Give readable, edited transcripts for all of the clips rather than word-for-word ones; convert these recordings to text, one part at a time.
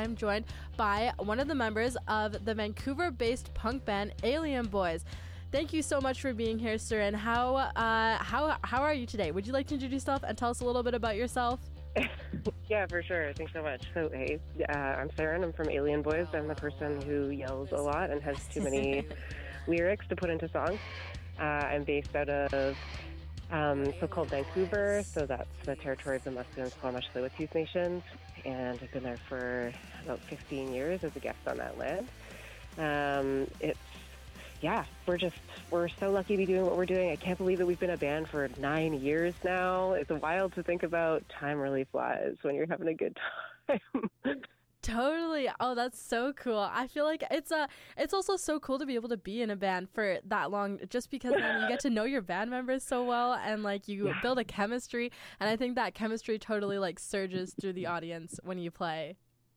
I'm joined by one of the members of the Vancouver-based punk band Alien Boys. Thank you so much for being here, Seren. How are you today? Would you like to introduce yourself and tell us a little bit about yourself? Yeah, for sure. Thanks so much. So, hey, I'm Seren. I'm from Alien Boys. I'm the person who yells a lot and has too many lyrics to put into songs. I'm based out of so-called Vancouver, so that's the territory of the Musqueam, Squamish, Tsleil-Waututh Nations, and I've been there for about 15 years as a guest on that land. We're so lucky to be doing what we're doing. I can't believe that we've been a band for 9 years now. It's wild to think about. Time really flies when you're having a good time. Totally. Oh, that's so cool. I feel like it's also so cool to be able to be in a band for that long, just because then you get to know your band members so well, and like you build a chemistry, and I think that chemistry totally like surges through the audience when you play.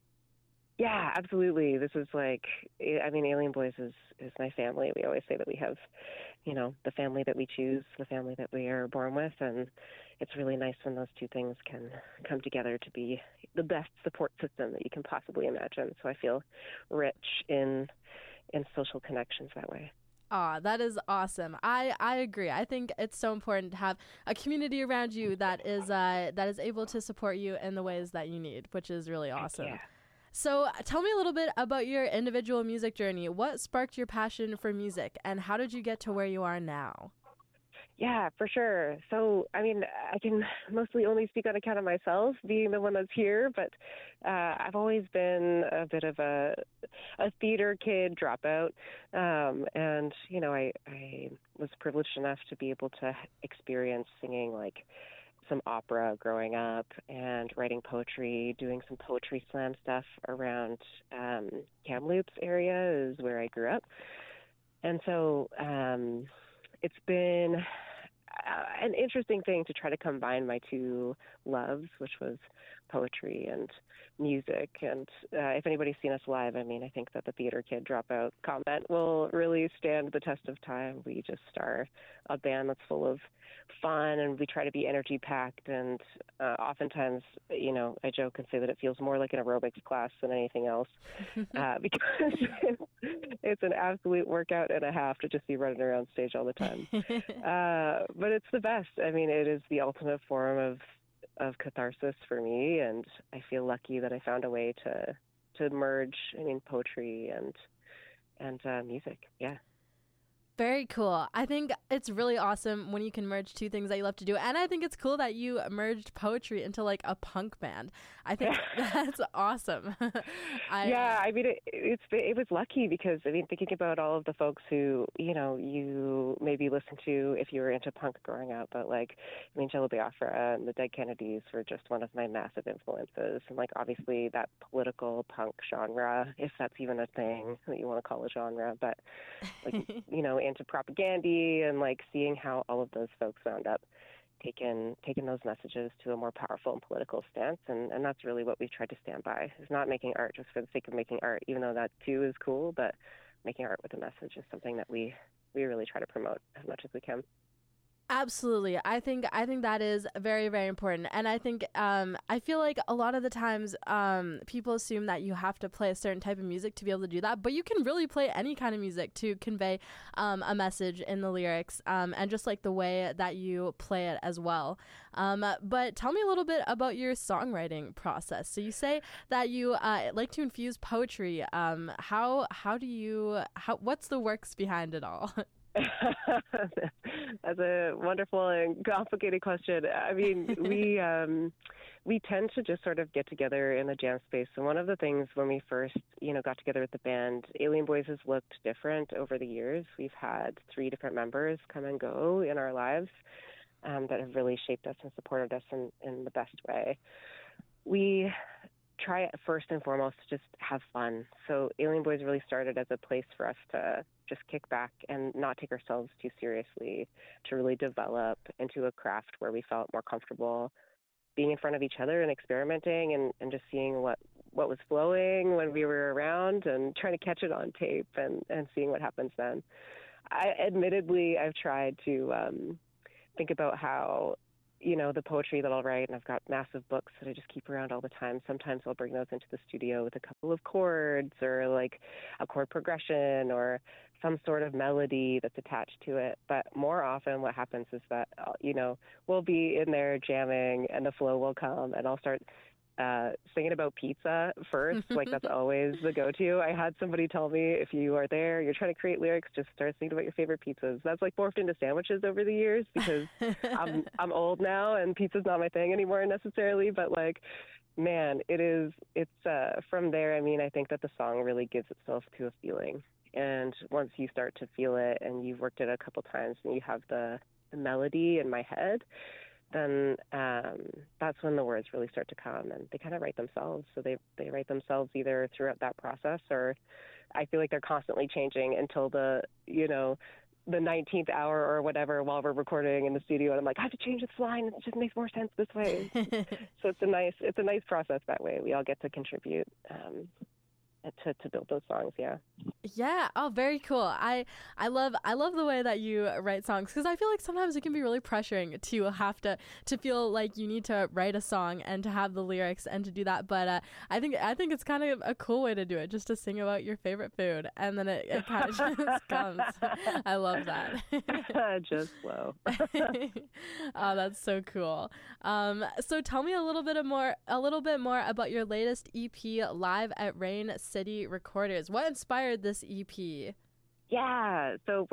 Yeah, absolutely. This is Alien Boys is my family. We always say that we have, the family that we choose, the family that we are born with, and it's really nice when those two things can come together to be the best support system that you can possibly imagine. So I feel rich in social connections that way. Aw, that is awesome. I agree. I think it's so important to have a community around you that is able to support you in the ways that you need, which is really awesome. Yeah. So tell me a little bit about your individual music journey. What sparked your passion for music, and how did you get to where you are now? Yeah, for sure. So, I can mostly only speak on account of myself, being the one that's here, but I've always been a bit of a theater kid dropout. And, I was privileged enough to be able to experience singing some opera growing up and writing poetry, doing some poetry slam stuff around Kamloops area is where I grew up. And so it's been an interesting thing to try to combine my two loves, which was poetry and music. And if anybody's seen us live, I think that the theater kid dropout comment will really stand the test of time. We just are a band that's full of fun, and we try to be energy packed. And oftentimes, I joke and say that it feels more like an aerobics class than anything else, because it's an absolute workout and a half to just be running around stage all the time. But it's the best. It is the ultimate form of catharsis for me, and I feel lucky that I found a way to merge, poetry and music. Yeah. Very cool. I think it's really awesome when you can merge two things that you love to do. And I think it's cool that you merged poetry into a punk band. I think that's awesome. It was lucky because, thinking about all of the folks who, you maybe listened to if you were into punk growing up, but Jello Biafra and the Dead Kennedys were just one of my massive influences. And obviously that political punk genre, if that's even a thing that you want to call a genre, but into Propagandhi, and seeing how all of those folks wound up taking those messages to a more powerful and political stance, and that's really what we've tried to stand by, is not making art just for the sake of making art, even though that too is cool, but making art with a message is something that we really try to promote as much as we can. Absolutely. I think that is very, very important. And I think I feel like a lot of the times people assume that you have to play a certain type of music to be able to do that, but you can really play any kind of music to convey a message in the lyrics, and just the way that you play it as well. But tell me a little bit about your songwriting process. So you say that you like to infuse poetry. What's the works behind it all? That's a wonderful and complicated question. We tend to just sort of get together in the jam space. And one of the things when we first, got together with the band, Alien Boys has looked different over the years. We've had 3 different members come and go in our lives that have really shaped us and supported us in the best way. We try first and foremost to just have fun. So Alien Boys really started as a place for us to just kick back and not take ourselves too seriously, to really develop into a craft where we felt more comfortable being in front of each other and experimenting and just seeing what was flowing when we were around and trying to catch it on tape and seeing what happens then. I've tried to think about how the poetry that I'll write, and I've got massive books that I just keep around all the time. Sometimes I'll bring those into the studio with a couple of chords or like a chord progression or some sort of melody that's attached to it. But more often what happens is that, we'll be in there jamming and the flow will come and I'll start singing about pizza first. Like that's always the go-to. I had somebody tell me, if you are there, you're trying to create lyrics, just start thinking about your favorite pizzas. That's like morphed into sandwiches over the years because I'm old now and pizza's not my thing anymore necessarily. But like, man, it's from there. I mean, I think that the song really gives itself to a feeling. And once you start to feel it and you've worked it a couple times and you have the melody in my head, then that's when the words really start to come and they kind of write themselves. So they write themselves either throughout that process, or I feel like they're constantly changing until the 19th hour or whatever while we're recording in the studio. And I'm like, I have to change this line. It just makes more sense this way. So it's a nice process that way. We all get to contribute to build those songs. Yeah. Oh, very cool. I love the way that you write songs, because I feel like sometimes it can be really pressuring to have to feel like you need to write a song and to have the lyrics and to do that. But I think it's kind of a cool way to do it, just to sing about your favorite food, and then it kind of just comes. I love that. Just flow. Oh, that's so cool. So tell me a little bit more about your latest EP, Live at Rain City Recorders. What inspired this EP? Yeah, so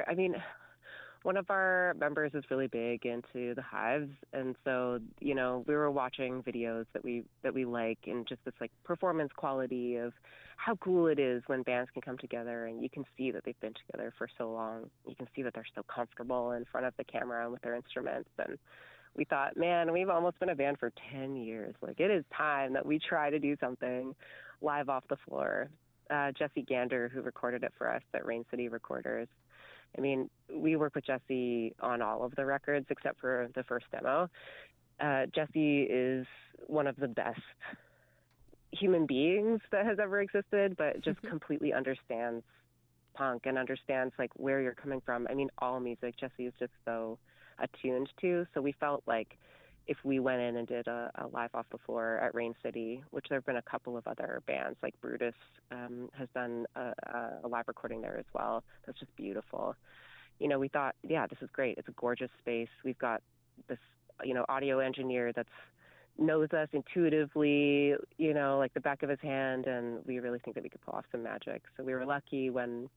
one of our members is really big into the Hives, and so we were watching videos that we like, and just this like performance quality of how cool it is when bands can come together, and you can see that they've been together for so long. You can see that they're so comfortable in front of the camera and with their instruments, and we thought, man, we've almost been a band for 10 years. Like, it is time that we try to do something live off the floor. Jesse Gander, who recorded it for us at Rain City Recorders. I mean, we work with Jesse on all of the records except for the first demo. Jesse is one of the best human beings that has ever existed, but just completely understands punk and understands like where you're coming from. I mean, all music Jesse is just so attuned to. So we felt like if we went in and did a live off the floor at Rain City, which there have been a couple of other bands, like Brutus has done a live recording there as well. That's just beautiful. We thought, yeah, this is great. It's a gorgeous space. We've got this, audio engineer that's knows us intuitively, like the back of his hand, and we really think that we could pull off some magic. So we were lucky when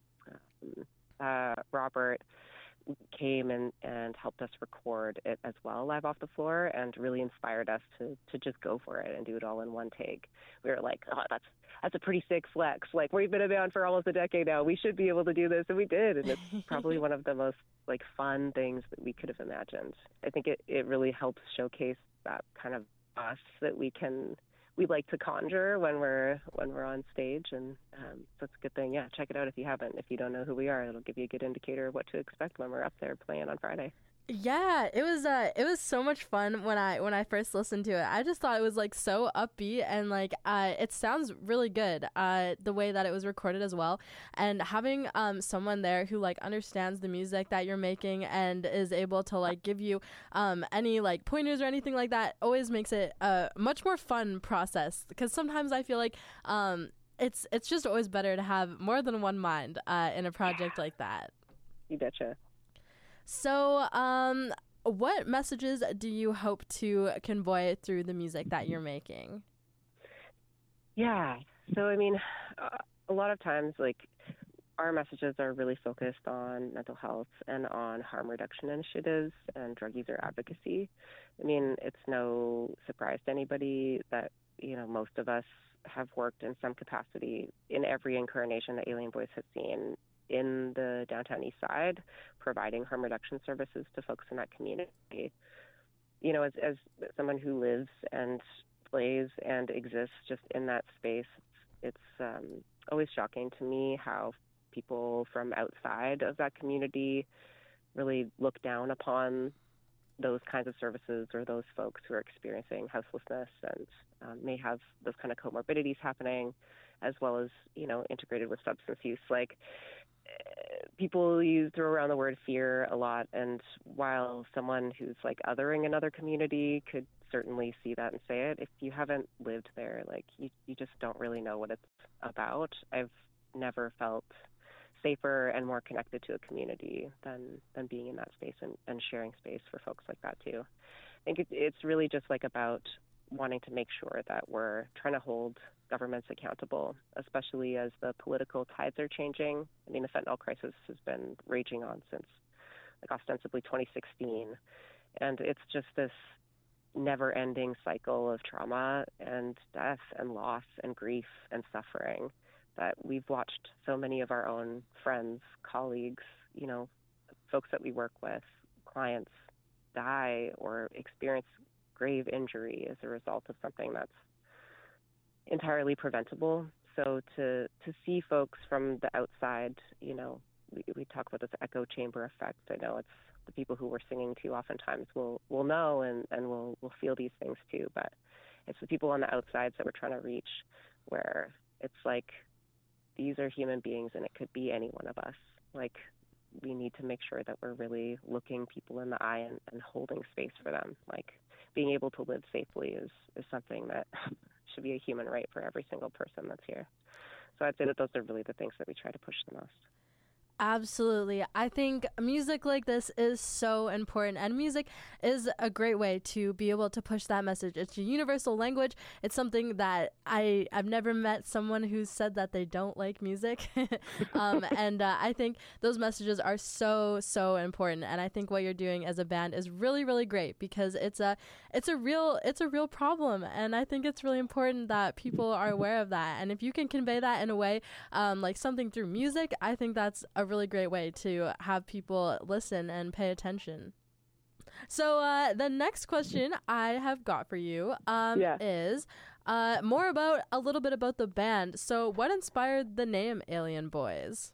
Robert came and helped us record it as well live off the floor, and really inspired us to just go for it and do it all in one take. We were like, oh, that's a pretty sick flex. Like, we've been a band for almost a decade now. We should be able to do this, and we did. And it's probably one of the most like fun things that we could have imagined. I think it really helps showcase that kind of us that we like to conjure when we're on stage, and so it's a good thing. Yeah, check it out if you haven't. If you don't know who we are, it'll give you a good indicator of what to expect when we're up there playing on Friday. Yeah, it was so much fun when I first listened to it. I just thought it was like so upbeat, and like it sounds really good, the way that it was recorded as well. And having someone there who like understands the music that you're making and is able to like give you any like pointers or anything like that always makes it a much more fun process, because sometimes I feel like it's just always better to have more than one mind in a project like that. You betcha. So, what messages do you hope to convey through the music that you're making? Yeah. So, I mean, a lot of times, like, our messages are really focused on mental health and on harm reduction initiatives and drug user advocacy. I mean, it's no surprise to anybody that, most of us have worked in some capacity in every incarnation that Alien Voice has seen in the downtown east side, providing harm reduction services to folks in that community. As someone who lives and plays and exists just in that space, it's always shocking to me how people from outside of that community really look down upon those kinds of services, or those folks who are experiencing houselessness and may have those kind of comorbidities happening, as well as, integrated with substance use. Like, people throw around the word fear a lot, and while someone who's like othering another community could certainly see that and say it, if you haven't lived there, like you just don't really know what it's about. I've never felt safer and more connected to a community than being in that space and sharing space for folks like that too. I think it's really just like about wanting to make sure that we're trying to hold governments accountable, especially as the political tides are changing. I mean, the fentanyl crisis has been raging on since like ostensibly 2016, and it's just this never-ending cycle of trauma and death and loss and grief and suffering that we've watched so many of our own friends, colleagues, folks that we work with, clients die or experience grave injury as a result of something that's entirely preventable. So to see folks from the outside, we talk about this echo chamber effect. I know it's the people who we're singing to oftentimes will know and will feel these things too, but it's the people on the outsides that we're trying to reach, where it's like these are human beings and it could be any one of us. Like, we need to make sure that we're really looking people in the eye and holding space for them. Like, being able to live safely is something that should be a human right for every single person that's here. So I'd say that those are really the things that we try to push the most. Absolutely. I think music like this is so important, and music is a great way to be able to push that message. It's a universal language. It's something that I've never met someone who said that they don't like music. And I think those messages are so, so important. And I think what you're doing as a band is really, really great, because it's a real problem. And I think it's really important that people are aware of that. And if you can convey that in a way, like something through music, I think that's a really great way to have people listen and pay attention. So the next question I have got for you is more about a little bit about the band. So what inspired the name Alien Boys?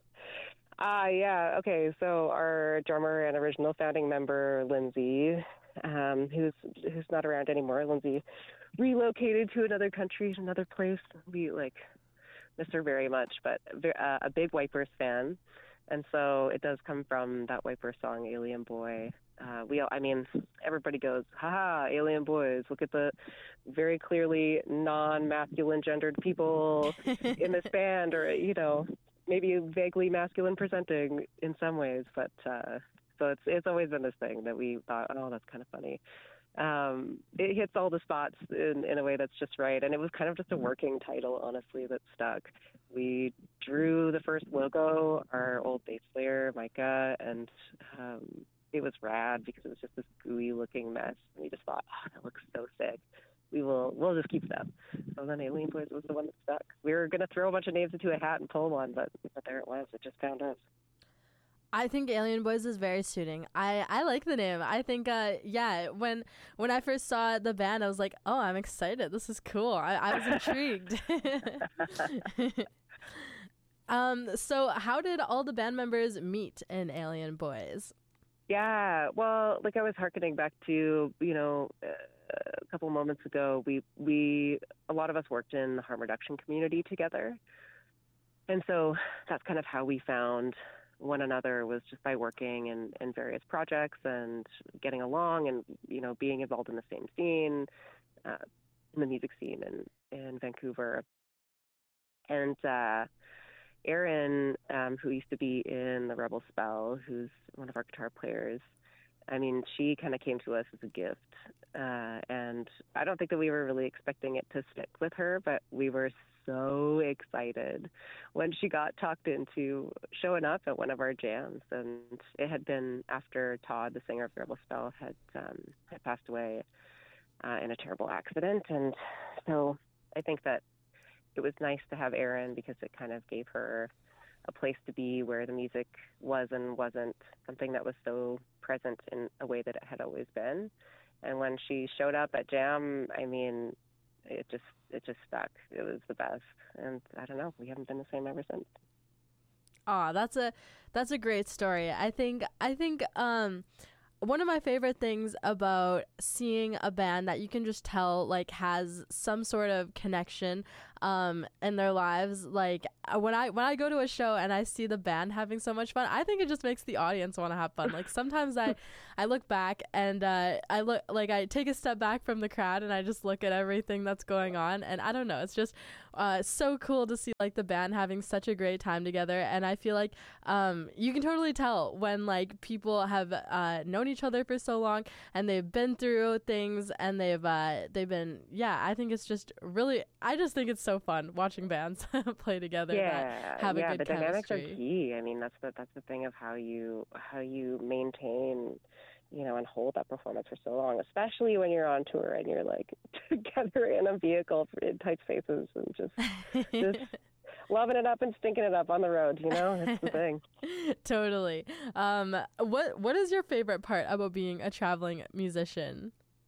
Okay. So our drummer and original founding member, Lindsay, who's not around anymore, Lindsay relocated to another country, another place. We miss her very much, but a big Wipers fan. And so it does come from that Wipers song, Alien Boy. Everybody goes, haha, Alien Boys. Look at the very clearly non-masculine gendered people in this band, or, maybe vaguely masculine presenting in some ways. But so it's always been this thing that we thought, oh, that's kind of funny. It hits all the spots in a way that's just right. And it was kind of just a working title, honestly, that stuck. We drew the first logo, our old bass player, Micah, and it was rad because it was just this gooey looking mess. And we just thought, oh, that looks so sick. We'll just keep that. So then Alien Boys was the one that stuck. We were going to throw a bunch of names into a hat and pull one, but there it was. It just found us. I think Alien Boys is very suiting. I like the name. I think, when I first saw the band, I was like, oh, I'm excited. This is cool. I was intrigued. So how did all the band members meet in Alien Boys? Yeah, well, I was hearkening back to, a couple moments ago, we a lot of us worked in the harm reduction community together. And so that's kind of how we found one another, was just by working in various projects and getting along and, being involved in the same scene, in the music scene in Vancouver. And Erin, who used to be in the Rebel Spell, who's one of our guitar players, she kind of came to us as a gift. And I don't think that we were really expecting it to stick with her, but we were so excited when she got talked into showing up at one of our jams. And it had been after Todd, the singer of Rebel Spell, had passed away in a terrible accident. And so I think that it was nice to have Erin, because it kind of gave her a place to be where the music was and wasn't something that was so present in a way that it had always been. And when she showed up at jam, it just stuck. It was the best. And I don't know, we haven't been the same ever since. Oh, that's a great story. I think one of my favorite things about seeing a band that you can just tell has some sort of connection in their lives. Like when I go to a show and I see the band having so much fun, I think it just makes the audience want to have fun. Like sometimes I look back and I take a step back from the crowd and I just look at everything that's going on, and I don't know, it's just so cool to see like the band having such a great time together. And I feel like you can totally tell when like people have known each other for so long and they've been through things and they've been, yeah, I think it's just really, I just think it's so fun watching bands play together that have a good the dynamics are chemistry. key. I mean, that's the thing of how you maintain, and hold that performance for so long, especially when you're on tour and you're like together in a vehicle in tight spaces and just loving it up and stinking it up on the road. It's the thing. Totally. What is your favorite part about being a traveling musician?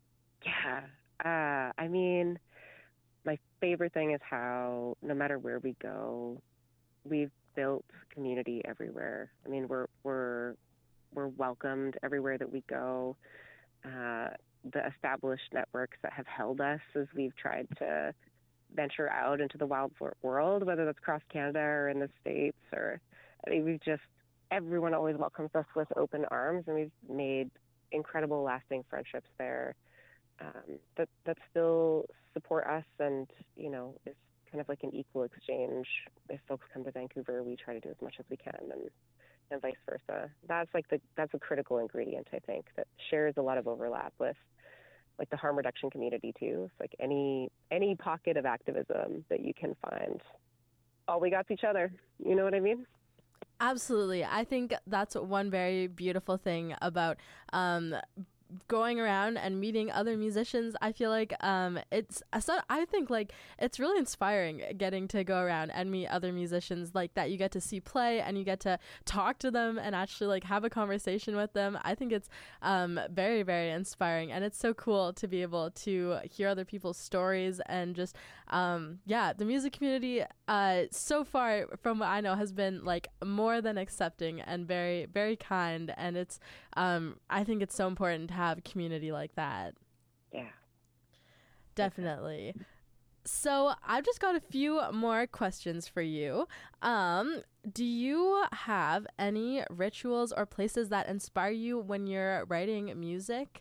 Yeah. I mean, my favorite thing is how no matter where we go, we've built community everywhere. I mean, we're welcomed everywhere that we go. The established networks that have held us as we've tried to venture out into the wild world, whether that's across Canada or in the States, everyone always welcomes us with open arms, and we've made incredible lasting friendships there that still support us, and is kind of like an equal exchange. If folks come to Vancouver, we try to do as much as we can, and vice versa. That's a critical ingredient, I think, that shares a lot of overlap with like the harm reduction community too. It's like any pocket of activism that you can find, all we got's each other. You know what I mean? Absolutely. I think that's one very beautiful thing about going around and meeting other musicians. I feel like I think like it's really inspiring getting to go around and meet other musicians like that. You get to see play and you get to talk to them and actually like have a conversation with them. I think it's very, very inspiring, and it's so cool to be able to hear other people's stories. And just the music community so far from what I know has been like more than accepting and very, very kind, and it's I think it's so important to have community like that. Yeah. Definitely. So I've just got a few more questions for you. Do you have any rituals or places that inspire you when you're writing music?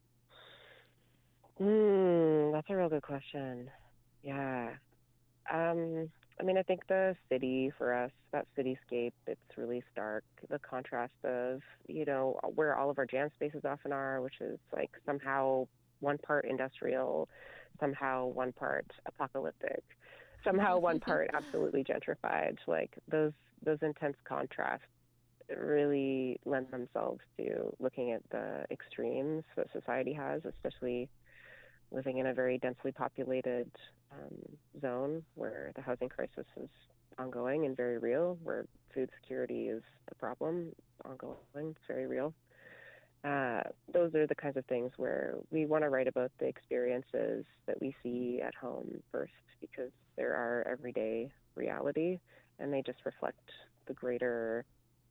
That's a real good question. Yeah. I mean, I think the city for us, that cityscape, it's really stark. The contrast of, where all of our jam spaces often are, which is like somehow one part industrial, somehow one part apocalyptic, somehow one part absolutely gentrified. Like those intense contrasts really lend themselves to looking at the extremes that society has, especially living in a very densely populated zone where the housing crisis is ongoing and very real, where food security is a problem, ongoing, it's very real. Those are the kinds of things where we want to write about the experiences that we see at home first, because they're our everyday reality, and they just reflect the greater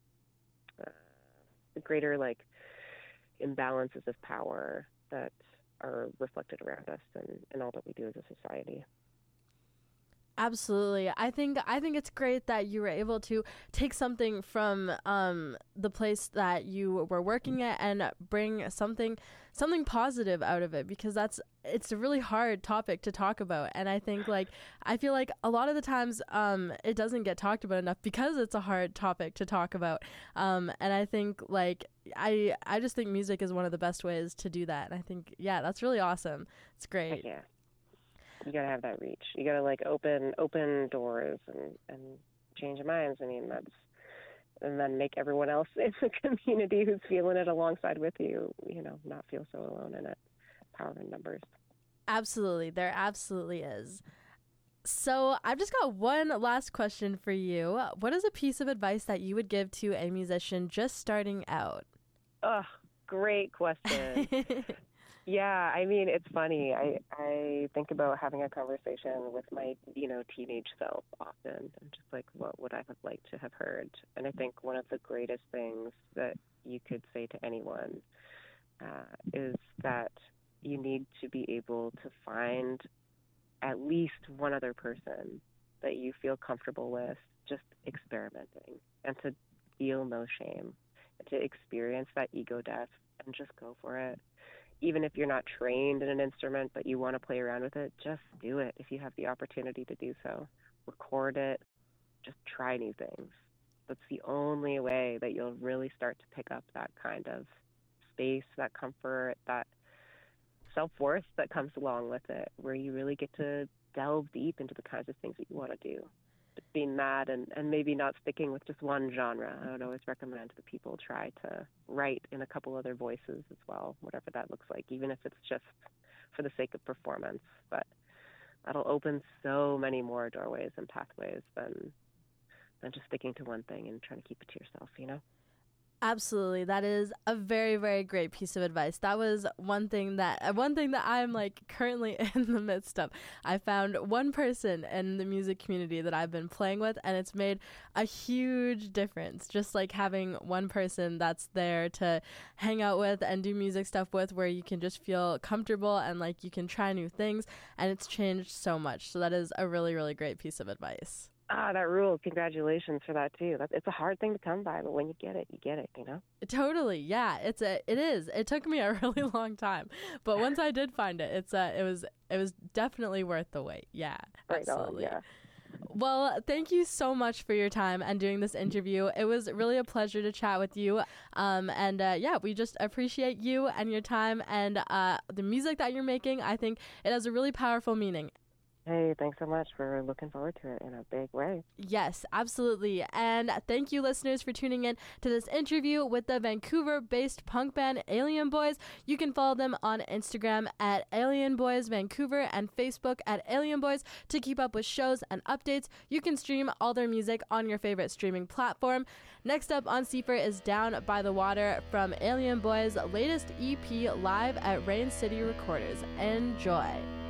like imbalances of power that are reflected around us and all that we do as a society. Absolutely. I think it's great that you were able to take something from the place that you were working at and bring something positive out of it, because it's a really hard topic to talk about. And I think I feel like a lot of the times it doesn't get talked about enough because it's a hard topic to talk about. And I think I just think music is one of the best ways to do that. And I think, yeah, that's really awesome. It's great. Yeah. You gotta have that reach. You gotta open doors and change minds. I mean, and then make everyone else in the community who's feeling it alongside with you, not feel so alone in it. Power in numbers. Absolutely. There absolutely is. So I've just got one last question for you. What is a piece of advice that you would give to a musician just starting out? Oh, great question. Yeah, I mean, it's funny. I think about having a conversation with my, teenage self often, and just like, what would I have liked to have heard? And I think one of the greatest things that you could say to anyone is that you need to be able to find at least one other person that you feel comfortable with just experimenting, and to feel no shame, and to experience that ego death and just go for it. Even if you're not trained in an instrument but you want to play around with it, just do it if you have the opportunity to do so. Record it, just try new things. That's the only way that you'll really start to pick up that kind of space, that comfort, that self-worth that comes along with it, where you really get to delve deep into the kinds of things that you want to do. Just being mad and maybe not sticking with just one genre. I would always recommend that people try to write in a couple other voices as well, whatever that looks like, even if it's just for the sake of performance. But that'll open so many more doorways and pathways than just sticking to one thing and trying to keep it to yourself, you know? Absolutely. That is a very, very great piece of advice. That was one thing that I'm like currently in the midst of. I found one person in the music community that I've been playing with, and it's made a huge difference. Just like having one person that's there to hang out with and do music stuff with, where you can just feel comfortable and like you can try new things, and it's changed so much. So that is a really, really great piece of advice. That rules. Congratulations for that too. It's a hard thing to come by, but when you get it, you know? Totally. Yeah, it is. It took me a really long time, but once I did find it, it was definitely worth the wait. Yeah, right absolutely. On, yeah. Well, thank you so much for your time and doing this interview. It was really a pleasure to chat with you. Yeah, we just appreciate you and your time and the music that you're making. I think it has a really powerful meaning. Hey, thanks so much. We're looking forward to it in a big way. Yes, absolutely. And thank you, listeners, for tuning in to this interview with the Vancouver-based punk band Alien Boys. You can follow them on Instagram at Alien Boys Vancouver and Facebook at Alien Boys to keep up with shows and updates. You can stream all their music on your favorite streaming platform. Next up on CFR is Down by the Water from Alien Boys' latest EP live at Rain City Recorders. Enjoy.